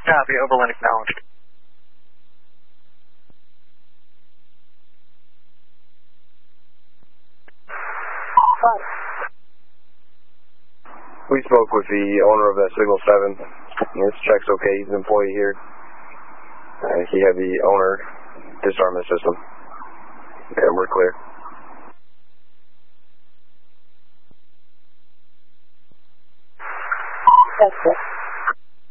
Copy, Oberlin acknowledged. We spoke with the owner of that Signal 7. His check's okay. He's an employee here. He had the owner disarm the system. And we're clear. That's it.